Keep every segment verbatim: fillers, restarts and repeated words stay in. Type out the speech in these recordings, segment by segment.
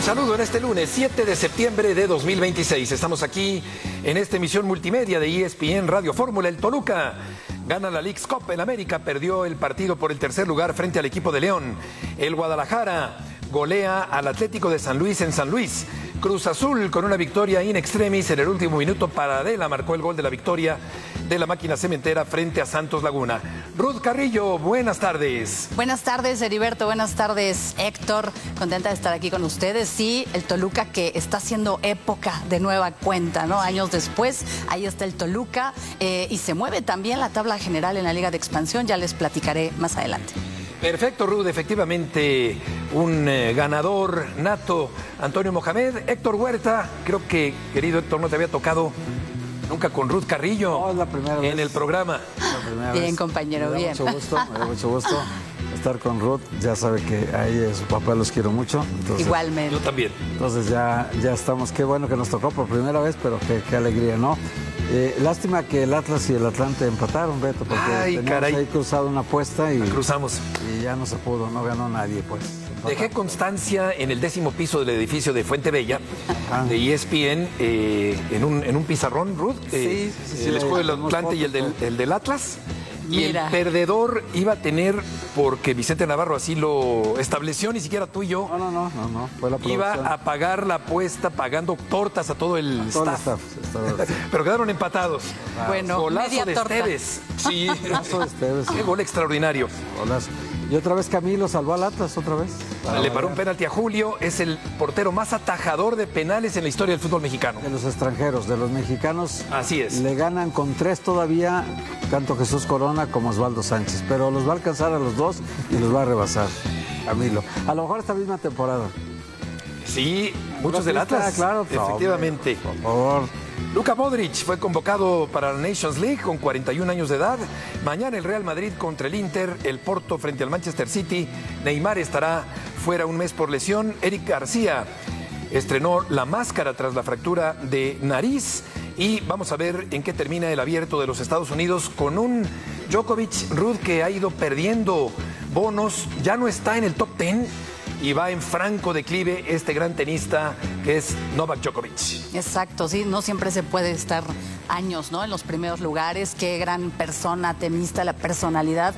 saludo en este lunes siete de septiembre de dos mil veintiséis. Estamos aquí en esta emisión multimedia de E S P N Radio Fórmula. El Toluca gana la Leagues Cup. El América perdió el partido por el tercer lugar frente al equipo de León. El Guadalajara golea al Atlético de San Luis en San Luis. Cruz Azul con una victoria in extremis en el último minuto. Paradela marcó el gol de la victoria de la máquina cementera frente a Santos Laguna. Ruth Carrillo, buenas tardes. Buenas tardes, Heriberto. Buenas tardes, Héctor. Contenta de estar aquí con ustedes. Sí, el Toluca que está haciendo época de nueva cuenta, ¿no? Años después, ahí está el Toluca eh, y se mueve también la tabla general en la Liga de Expansión. Ya les platicaré más adelante. Perfecto, Ruth. Efectivamente, un eh, ganador nato, Antonio Mohamed. Héctor Huerta, creo que, querido Héctor, no te había tocado nunca con Ruth Carrillo. No, es la primera vez. En el programa. La primera Bien, vez. compañero, me da bien. Mucho gusto, me da mucho gusto estar con Ruth. Ya sabe que a ella y a su papá los quiero mucho. Entonces, Igualmente. Yo también. Entonces ya, ya estamos. Qué bueno que nos tocó por primera vez, pero qué, qué alegría, ¿no? Eh, lástima que el Atlas y el Atlante empataron, Beto, porque Ay, teníamos caray. ahí cruzado una apuesta y, La cruzamos. y ya no se pudo, no ganó nadie, pues. Dejé constancia en el décimo piso del edificio de Fuente Bella, Ah. de E S P N, eh, en, un, en un pizarrón, Ruth. eh, Sí, sí, sí, el escudo del tenemos Atlante y el del, fotos. el del Atlas. Y Mira. el perdedor iba a tener, porque Vicente Navarro así lo estableció, ni siquiera tú y yo, No, no, no, no, no. Fue la iba producción. a pagar la apuesta pagando tortas a todo el Todo el staff. staff, staff. Pero quedaron empatados. Bueno, Golazo media de torta. Esteves. Sí, Golazo de Esteves. qué gol extraordinario. Golazo. Y otra vez Camilo salvó al Atlas, otra vez. Le paró un penalti a Julio, es el portero más atajador de penales en la historia del fútbol mexicano. De los extranjeros, de los mexicanos. Así es. Le ganan con tres todavía, tanto Jesús Corona como Osvaldo Sánchez. Pero los va a alcanzar a los dos y los va a rebasar, Camilo. A lo mejor esta misma temporada. Sí, muchos del Está Atlas. claro, Efectivamente. Por favor. Luka Modric fue convocado para la Nations League con cuarenta y un años de edad. Mañana el Real Madrid contra el Inter, el Porto frente al Manchester City. Neymar estará fuera un mes por lesión. Eric García estrenó la máscara tras la fractura de nariz. Y vamos a ver en qué termina el Abierto de los Estados Unidos con un Djokovic, Ruth, que ha ido perdiendo bonos. Ya no está en el top diez. Y va en franco declive este gran tenista que es Novak Djokovic. Exacto, sí, no siempre se puede estar años, ¿no? En los primeros lugares. Qué gran persona, tenista, la personalidad.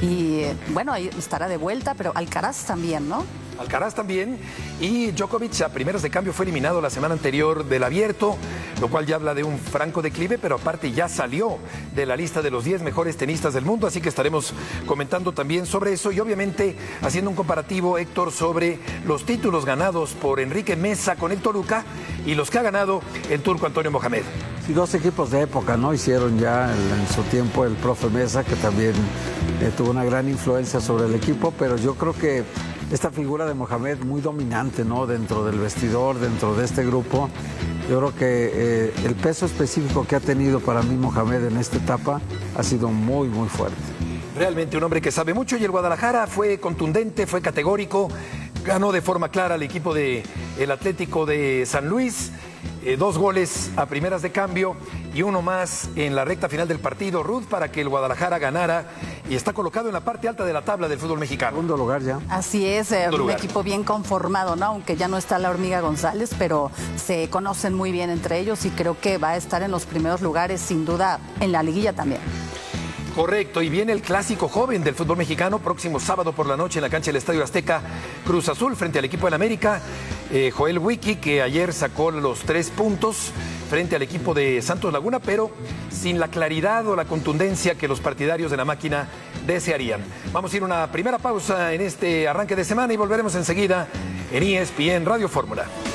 Y eh, bueno, ahí estará de vuelta, pero Alcaraz también, ¿no? Alcaraz también, y Djokovic a primeras de cambio fue eliminado la semana anterior del Abierto, lo cual ya habla de un franco declive, pero aparte ya salió de la lista de los diez mejores tenistas del mundo, así que estaremos comentando también sobre eso y obviamente haciendo un comparativo, Héctor, sobre los títulos ganados por Enrique Meza con el Toluca y los que ha ganado el turco Antonio Mohamed. Sí, dos equipos de época, ¿no? Hicieron ya el- en su tiempo el profe Mesa, que también eh, tuvo una gran influencia sobre el equipo, pero yo creo que esta figura de Mohamed muy dominante, ¿no? Dentro del vestidor, dentro de este grupo. Yo creo que eh, el peso específico que ha tenido para mí Mohamed en esta etapa ha sido muy, muy fuerte. Realmente un hombre que sabe mucho y el Guadalajara fue contundente, fue categórico, ganó de forma clara al equipo del Atlético de San Luis, eh, dos goles a primeras de cambio y uno más en la recta final del partido, Ruth, para que el Guadalajara ganara y está colocado en la parte alta de la tabla del fútbol mexicano. Segundo lugar ya. Así es, eh, Segundo un lugar. equipo bien conformado, ¿no? Aunque ya no está la Hormiga González, pero se conocen muy bien entre ellos y creo que va a estar en los primeros lugares, sin duda, en la liguilla también. Correcto, y viene el clásico joven del fútbol mexicano, próximo sábado por la noche en la cancha del Estadio Azteca, Cruz Azul frente al equipo del América. Eh, Joel Wiki, que ayer sacó los tres puntos frente al equipo de Santos Laguna, pero sin la claridad o la contundencia que los partidarios de la máquina desearían. Vamos a ir a una primera pausa en este arranque de semana y volveremos enseguida en E S P N Radio Fórmula.